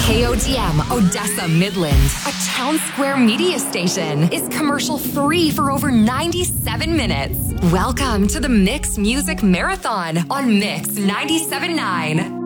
KOTM Odessa Midland, a town square media station, is commercial free for over 97 minutes. Welcome to the Mix Music Marathon on Mix 97.9.